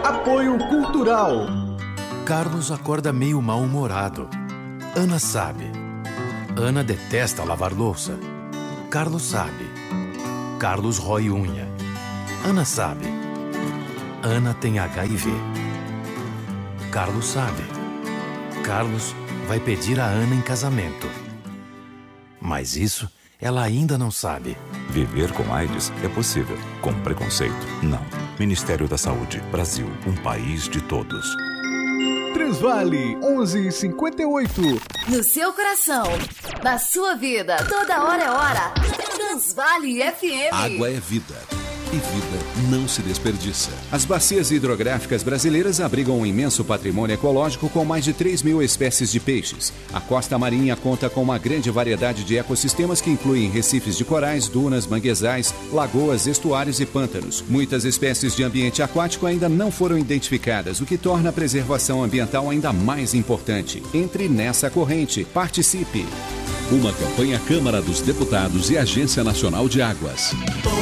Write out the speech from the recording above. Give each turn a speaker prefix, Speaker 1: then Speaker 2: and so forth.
Speaker 1: Apoio Cultural.
Speaker 2: Carlos acorda meio mal-humorado. Ana sabe. Ana detesta lavar louça. Carlos sabe. Carlos rói unha. Ana sabe. Ana tem HIV. Carlos sabe. Carlos vai pedir a Ana em casamento. Mas isso ela ainda não sabe.
Speaker 3: Viver com AIDS é possível. Com preconceito, não. Ministério da Saúde. Brasil, um país de todos.
Speaker 1: Transvale 1158.
Speaker 4: No seu coração, na sua vida, toda hora é hora. Transvale FM.
Speaker 5: Água é vida. E vida não se desperdiça. As bacias hidrográficas brasileiras abrigam um imenso patrimônio ecológico com mais de 3.000 espécies de peixes. A costa marinha conta com uma grande variedade de ecossistemas que incluem recifes de corais, dunas, manguezais, lagoas, estuários e pântanos. Muitas espécies de ambiente aquático ainda não foram identificadas, o que torna a preservação ambiental ainda mais importante. Entre nessa corrente. Participe!
Speaker 6: Uma campanha Câmara dos Deputados e Agência Nacional de Águas.